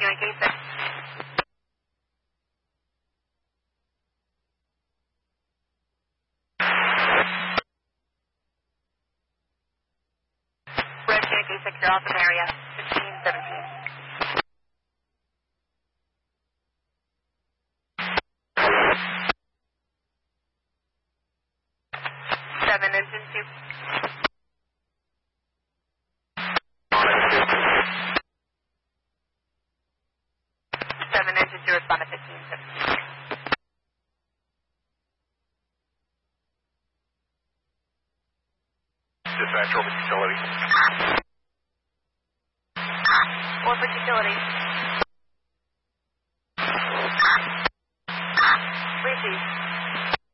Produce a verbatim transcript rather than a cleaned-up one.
doing K six. Red J K six, you're off in area. fifteen seventeen. Seven engine two. Seven engine two, respond to fifteen seventeen. Dispatch over utility. Orbit utility. Receive.